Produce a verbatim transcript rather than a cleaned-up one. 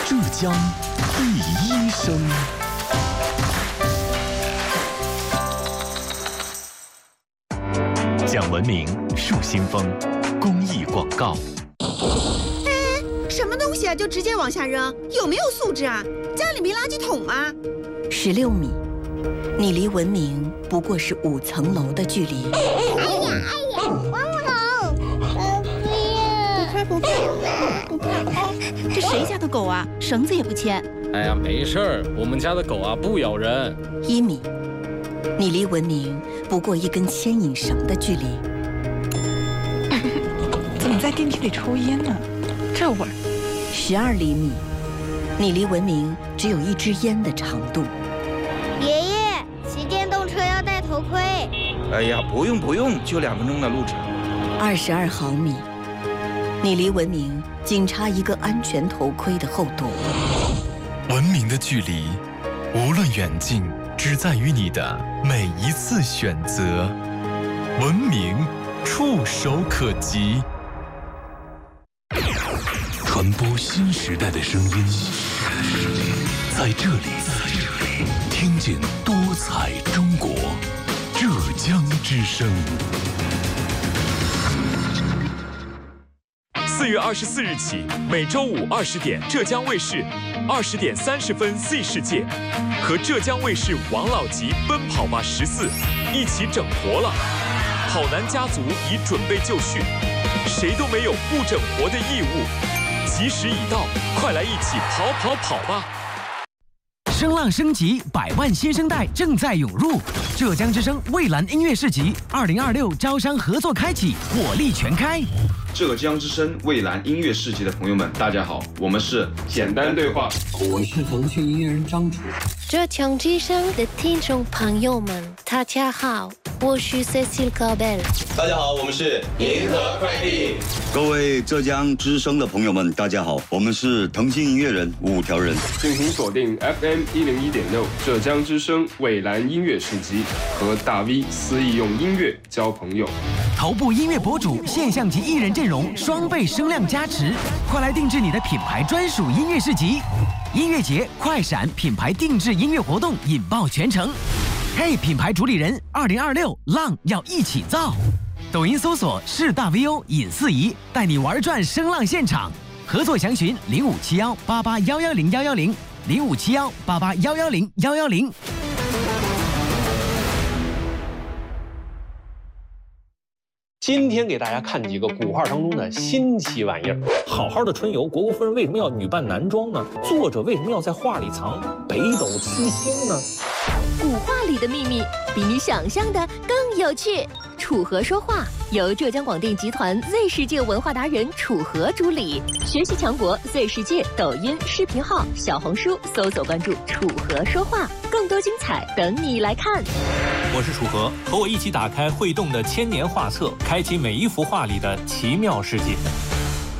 浙江第一声。讲文明树新风公益广告。 哎，什么东西啊？就直接往下扔，有没有素质啊？家里没垃圾桶吗？ 十六米，你离文明不过是五层楼的距离。 哎呀哎呀，王木头，呃，不要，不怕不怕不怕。 这谁家的狗啊？绳子也不牵。 哎呀，没事儿，我们家的狗啊不咬人。 一米，你离文明不过一根牵引绳的距离。 怎么在电梯里抽烟呢？这味儿。 十二厘米，你离文明只有一支烟的长度。 爷爷，骑电动车要戴头盔。 哎呀，不用不用，就两分钟的路程。 二十二毫米，你离文明仅差一个安全头盔的厚度。 文明的距离，无论远近，只在于你的每一次选择。文明触手可及，传播新时代的声音，在这里，听见多彩中国，浙江之声。四月二十四日起，每周五二十点，浙江卫视二十点三十分 Z 世界和浙江卫视王老吉奔跑吧十四一起整活了。跑男家族已准备就绪，谁都没有不整活的义务。吉时已到，快来一起跑跑跑吧！ 声浪升级，百万新生代正在涌入。浙江之声蔚蓝音乐市集二零二六招商合作开启，火力全开。 浙江之声蔚蓝音乐市集的朋友们，大家好，我们是简单对话， 我是腾讯音乐人张楚。 浙江之声的听众朋友们，大家好，我是 Cecile Cabel。 大家好，我们是银河快递。 各位浙江之声的朋友们，大家好，我们是腾讯音乐人五条人。 敬请锁定 F M 一零一点六浙江之声蔚蓝音乐市集，和大 V 肆意用音乐交朋友。 头部音乐博主、现象级艺人阵容双倍声量加持，快来定制你的品牌专属音乐市集。音乐节快闪品牌定制音乐活动引爆全城。嘿，品牌主理人，二零二六浪要一起造。抖音搜索是大 V O 尹四仪，带你玩转声浪现场。合作详询零五七幺八八幺幺零幺幺零零五七幺八八幺幺零幺幺零。 今天给大家看几个古画当中的新奇玩意儿。好好的春游，虢国夫人为什么要女扮男装呢？作者为什么要在画里藏北斗七星呢？ 古画里的秘密比你想象的更有趣。楚河说话由浙江广电集团 Z 世界文化达人楚河主理，学习强国 Z 世界抖音视频号、小红书搜索关注楚河说话，更多精彩等你来看。 我是楚河，和我一起打开会动的千年画册，开启每一幅画里的奇妙世界。